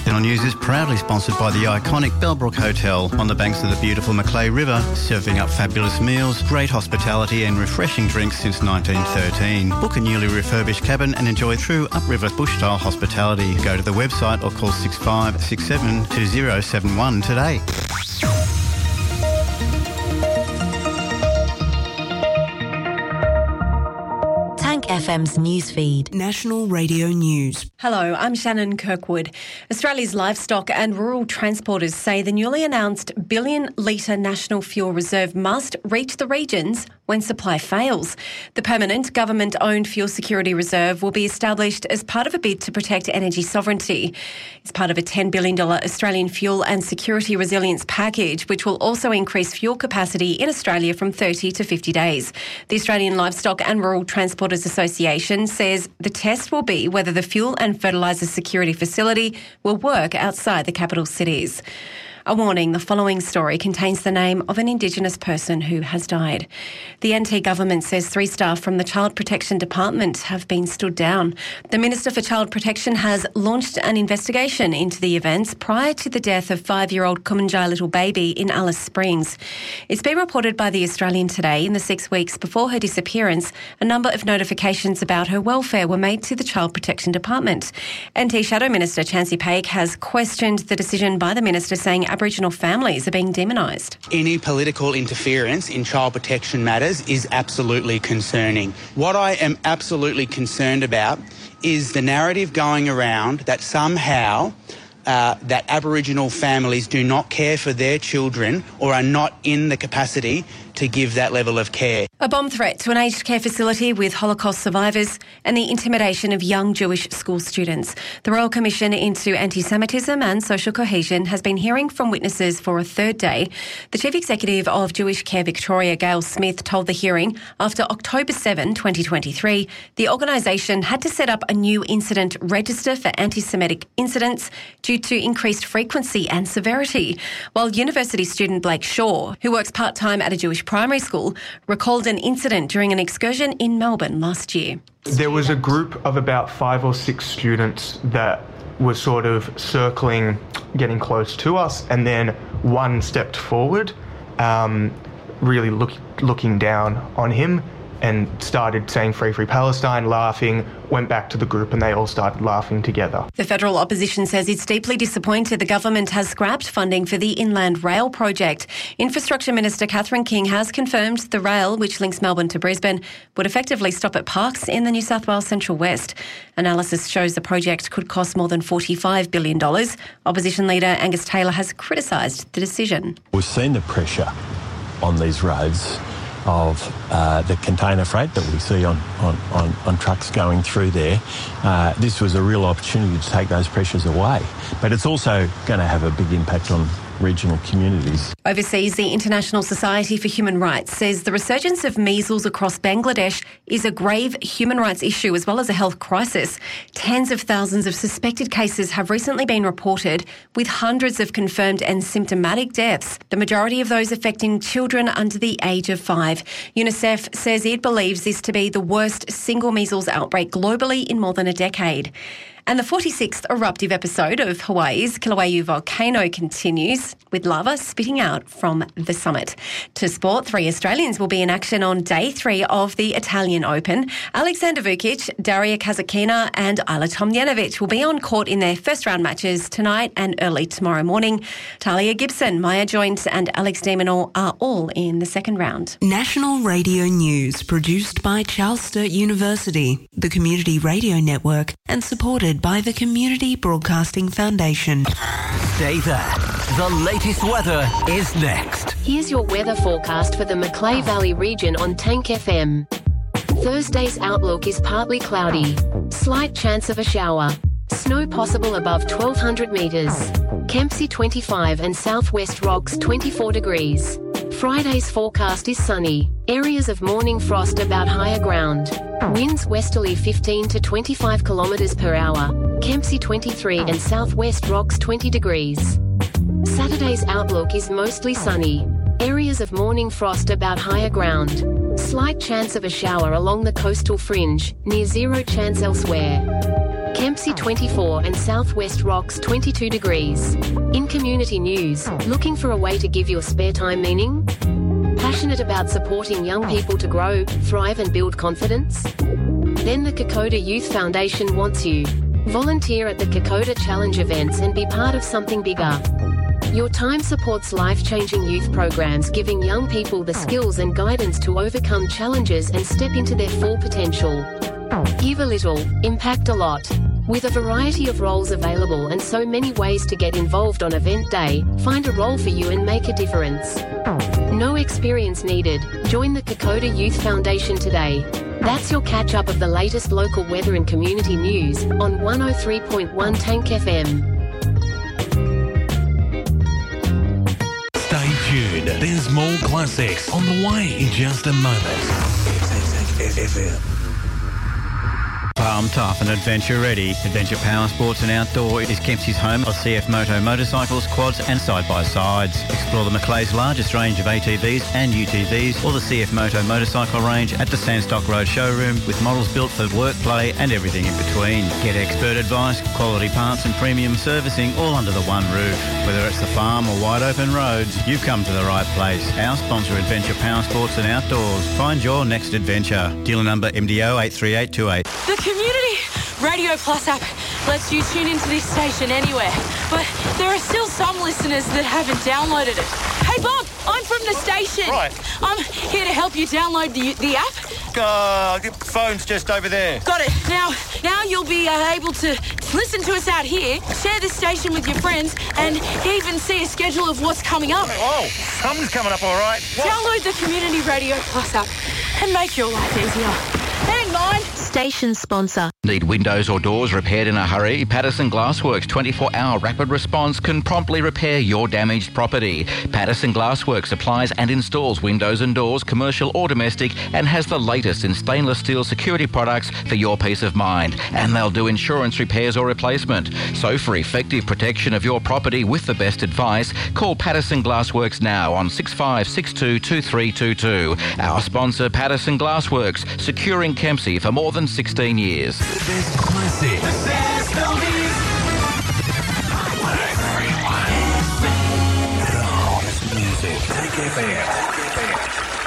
Channel News is proudly sponsored by the iconic Bellbrook Hotel on the banks of the beautiful Macleay River, serving up fabulous meals, great hospitality and refreshing drinks since 1913. Book a newly refurbished cabin and enjoy true upriver bush-style hospitality. Go to the website or call 6567 2071 today. FM's newsfeed. National Radio News. Hello, I'm Shannon Kirkwood. Australia's livestock and rural transporters say the newly announced billion-litre National Fuel Reserve must reach the regions when supply fails. The permanent government-owned Fuel Security Reserve will be established as part of a bid to protect energy sovereignty. It's part of a $10 billion Australian fuel and security resilience package, which will also increase fuel capacity in Australia from 30 to 50 days. The Australian Livestock and Rural Transporters Association says the test will be whether the fuel and fertiliser security facility will work outside the capital cities. A warning, the following story contains the name of an Indigenous person who has died. The NT government says 3 staff from the Child Protection Department have been stood down. The Minister for Child Protection has launched an investigation into the events prior to the death of 5-year-old Kumanjai little baby in Alice Springs. It's been reported by the Australian today in the 6 weeks before her disappearance, a number of notifications about her welfare were made to the Child Protection Department. NT Shadow Minister Chansey Paik has questioned the decision by the Minister, saying Aboriginal families are being demonised. Any political interference in child protection matters is absolutely concerning. What I am absolutely concerned about is the narrative going around that somehow that Aboriginal families do not care for their children or are not in the capacity to give that level of care. A bomb threat to an aged care facility with Holocaust survivors and the intimidation of young Jewish school students. The Royal Commission into Anti-Semitism and Social Cohesion has been hearing from witnesses for a 3rd day. The Chief Executive of Jewish Care Victoria, Gail Smith, told the hearing after October 7, 2023, the organisation had to set up a new incident register for anti-Semitic incidents due to increased frequency and severity. While university student Blake Shaw, who works part-time at a Jewish primary school, recalled an incident during an excursion in Melbourne last year. There was a group of about 5 or 6 students that were sort of circling, getting close to us, and then one stepped forward, really looking down on him and started saying Free Free Palestine, laughing, went back to the group and they all started laughing together. The federal opposition says it's deeply disappointed the government has scrapped funding for the Inland Rail project. Infrastructure Minister Catherine King has confirmed the rail, which links Melbourne to Brisbane, would effectively stop at Parkes in the New South Wales Central West. Analysis shows the project could cost more than $45 billion. Opposition leader Angus Taylor has criticised the decision. We've seen the pressure on these roads of the container freight that we see on trucks going through there. This was a real opportunity to take those pressures away. But it's also going to have a big impact on regional communities. Overseas, the International Society for Human Rights says the resurgence of measles across Bangladesh is a grave human rights issue as well as a health crisis. Tens of thousands of suspected cases have recently been reported, with hundreds of confirmed and symptomatic deaths, the majority of those affecting children under the age of 5. UNICEF says it believes this to be the worst single measles outbreak globally in more than a decade. And the 46th eruptive episode of Hawaii's Kilauea volcano continues, with lava spitting out from the summit. To sport, 3 Australians will be in action on day 3 of the Italian Open. Alexander Vukic, Daria Kasatkina and Ajla Tomljanovic will be on court in their first-round matches tonight and early tomorrow morning. Talia Gibson, Maya Joint and Alex de Minaur are all in the second round. National Radio News, produced by Charles Sturt University, the Community Radio Network, and supported by the Community Broadcasting Foundation. Stay there. The latest weather is next. Here's your weather forecast for the Macleay Valley region on Tank FM. Thursday's outlook is partly cloudy. Slight chance of a shower. Snow possible above 1,200 metres. Kempsey 25 and Southwest Rocks 24 degrees. Friday's forecast is sunny. Areas of morning frost about higher ground. Winds westerly 15 to 25 kilometres per hour. Kempsey 23 and Southwest Rocks 20 degrees. Saturday's outlook is mostly sunny. Areas of morning frost about higher ground. Slight chance of a shower along the coastal fringe, near zero chance elsewhere. Kempsey 24 and Southwest Rocks 22 degrees. In community news, looking for a way to give your spare time meaning? Passionate about supporting young people to grow, thrive and build confidence? Then the Kokoda Youth Foundation wants you. Volunteer at the Kokoda Challenge events and be part of something bigger. Your time supports life-changing youth programs, giving young people the skills and guidance to overcome challenges and step into their full potential. Give a little, impact a lot. With a variety of roles available and so many ways to get involved on event day, find a role for you and make a difference. No experience needed. Join the Kokoda Youth Foundation today. That's your catch-up of the latest local weather and community news on 103.1 Tank FM. Stay tuned. There's more classics on the way in just a moment. Farm tough and adventure ready. Adventure Power Sports and Outdoor is Kempsey's home of CF Moto motorcycles, quads and side-by-sides. Explore the Macleay's largest range of ATVs and UTVs or the CF Moto motorcycle range at the Sandstock Road showroom with models built for work, play and everything in between. Get expert advice, quality parts and premium servicing all under the one roof. Whether it's the farm or wide open roads, you've come to the right place. Our sponsor, Adventure Power Sports and Outdoors. Find your next adventure. Dealer number MDO 83828. The Community Radio Plus app lets you tune into this station anywhere, but there are still some listeners that haven't downloaded it. Hey Bob, I'm from the station. Right. I'm here to help you download the app. The phone's just over there. Got it. Now you'll be able to listen to us out here, share this station with your friends, and even see a schedule of what's coming up. Oh, something's coming up all right. What? Download the Community Radio Plus app and make your life easier. Hang on. Station sponsor. Need windows or doors repaired in a hurry? Patterson Glassworks 24-hour rapid response can promptly repair your damaged property. Patterson Glassworks supplies and installs windows and doors, commercial or domestic, and has the latest in stainless steel security products for your peace of mind. And they'll do insurance repairs or replacement. So for effective protection of your property with the best advice, call Patterson Glassworks now on 6562 2322. Our sponsor, Patterson Glassworks, securing Kempsey for more than 16 years. The best classics. The best oldies. 103.1. The hottest music. Take it there.